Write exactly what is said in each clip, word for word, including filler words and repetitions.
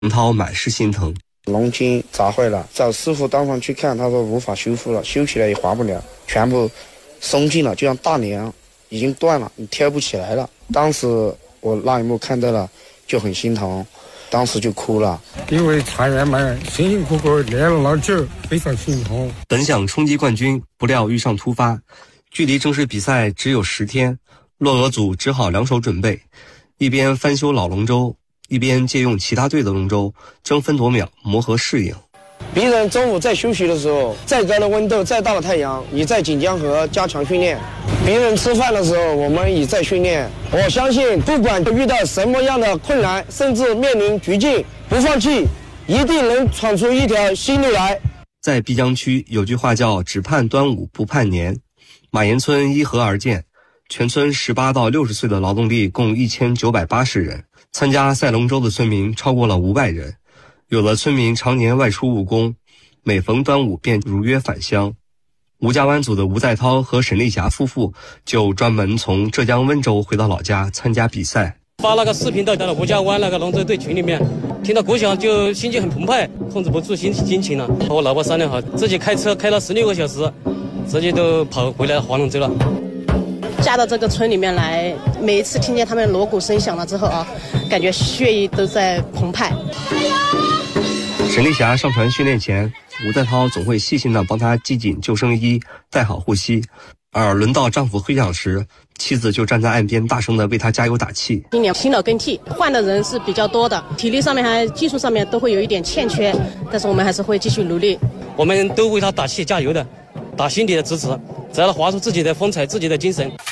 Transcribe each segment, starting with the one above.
洪涛满是心疼。 龙筋砸坏了，找师傅当场去看，他说无法修复了，修起来也划不了，全部松劲了，就像大梁已经断了，你挑不起来了。当时我那一幕看到了，就很心疼，当时就哭了。 因为船员们辛辛苦苦练了老久，非常心痛。 本想冲击冠军，不料遇上突发，距离正式比赛只有十天，洛俄组只好两手准备，一边翻修老龙舟，一边借用其他队的龙舟，争分夺秒磨合适应。 别人中午在休息的时候，再高的温度，再大的太阳，也在锦江河加强训练。别人吃饭的时候，我们也在训练。我相信，不管遇到什么样的困难，甚至面临绝境，不放弃，一定能闯出一条新路来。 在碧江区有句话叫只盼端午不盼年，马岩村依河而建，全村十八到六十岁的劳动力共一千九百八十人，参加赛龙舟的村民超过了五百人。有的村民常年外出务工，每逢端午便如约返乡。吴家湾组的吴在涛和沈丽霞夫妇就专门从浙江温州回到老家参加比赛。 发那个视频到到了吴家湾那个龙舟队群里面，听到鼓响就心情很澎湃，控制不住心心情了。和我老婆商量好，自己开车开了十六个小时，直接都跑回来划龙舟了。 嫁到这个村里面来，每一次听见他们锣鼓声响了之后啊，感觉血液都在澎湃。 沈丽霞上船训练前，吴在涛总会细心地帮她系紧救生衣，戴好护膝，而轮到丈夫挥桨时，妻子就站在岸边大声地为他加油打气。 今年新老更替，换的人是比较多的，体力上面还技术上面都会有一点欠缺，但是我们还是会继续努力。 我们都为他打气加油的，打心底的支持，只要划出自己的风采，自己的精神。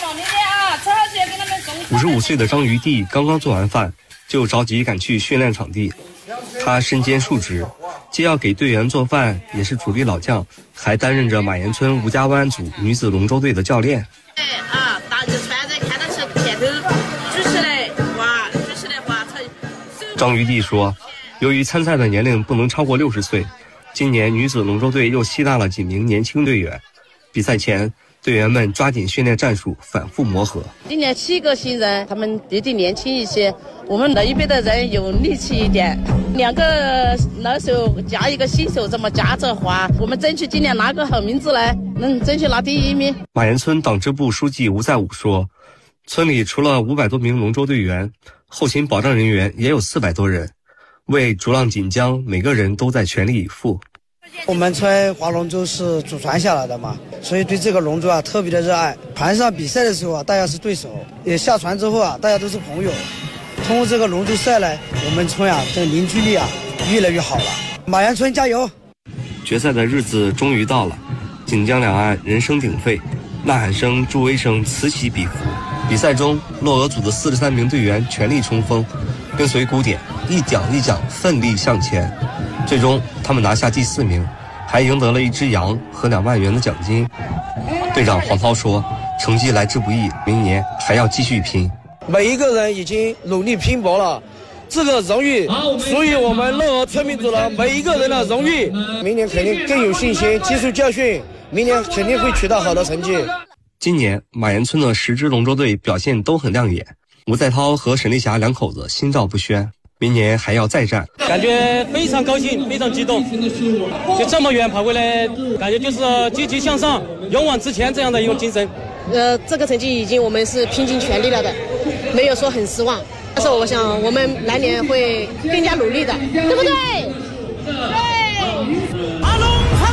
五十五岁的张余弟刚刚做完饭，就着急赶去训练场地。他身兼数职，既要给队员做饭，也是主力老将，还担任着马岩村吴家湾组女子龙舟队的教练。 哎啊，打着船在看到是片头举起来划，举起来划。 张余弟说，由于参赛的年龄不能超过六十岁，今年女子龙舟队又吸纳了几名年轻队员。比赛前，队员们抓紧训练战术，反复磨合。 今年七个新人，他们比较年轻一些，我们老一辈的人有力气一点。两个老手加一个新手，这么夹着划，我们争取今年拿个好名字来，能争取拿第一名。 马岩村党支部书记吴在武说，村里除了五百多名龙舟队员，后勤保障人员也有四百多人，为逐浪锦江，每个人都在全力以赴。 我们村划龙舟是祖传下来的嘛，所以对这个龙舟啊特别的热爱。船上比赛的时候啊，大家是对手；也下船之后啊，大家都是朋友。通过这个龙舟赛来，我们村啊的凝聚力啊越来越好了。马岩村加油！ 决赛的日子终于到了，锦江两岸人声鼎沸，呐喊声、助威声此起彼伏。比赛中，洛俄组的四十三名队员全力冲锋，跟随鼓点，一桨一桨奋力向前。最终，他们拿下第四名，还赢得了一只羊和两万元的奖金。队长黄涛说：“成绩来之不易，明年还要继续拼。” 每一个人已经努力拼搏了，这个荣誉属于我们洛俄村民组的每一个人的荣誉。明年肯定更有信心，接受教训，明年肯定会取得好的成绩。 今年马岩村的十支龙舟队表现都很亮眼，吴在涛和沈丽霞两口子心照不宣，明年还要再战， 感觉非常高兴，非常激动，就这么远跑回来，感觉就是积极向上、勇往直前这样的一种精神。 呃，这个成绩已经我们是拼尽全力了的，没有说很失望。但是我想我们来年会更加努力的，对不对？对。 阿龙跑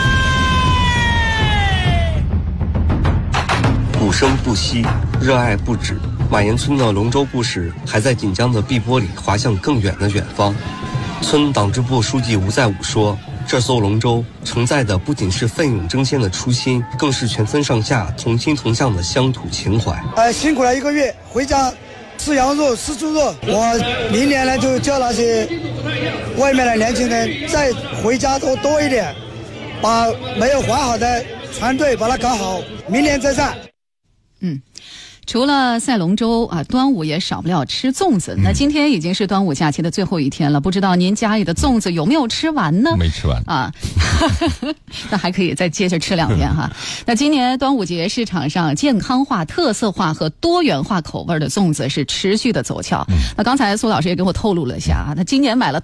来！ 鼓声不息，热爱不止。马岩村的龙舟故事还在锦江的碧波里滑向更远的远方。村党支部书记吴在武说，这艘龙舟承载的不仅是奋勇争先的初心，更是全村上下同心同向的乡土情怀。 哎，辛苦了一个月，回家吃羊肉吃猪肉。我明年呢就叫那些外面的年轻人再回家多多一点，把没有划好的船队把它搞好，明年再战。 嗯。 除了赛龙舟啊，端午也少不了吃粽子。那今天已经是端午假期的最后一天了，不知道您家里的粽子有没有吃完呢？ 没吃完啊，那还可以再接着吃两天哈。那今年端午节市场上健康化、特色化和多元化口味的粽子是持续的走俏。那刚才苏老师也给我透露了一下啊，他今年买了